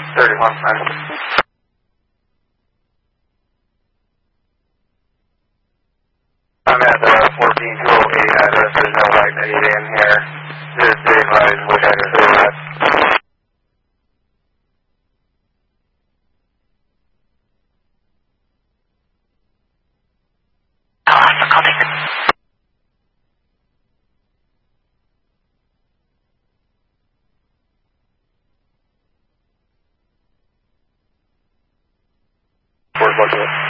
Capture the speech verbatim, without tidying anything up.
thirty-one minutes. I'm at the fourteen two oh eight address. There's no light need in here. Just be advised which address is that. Where's what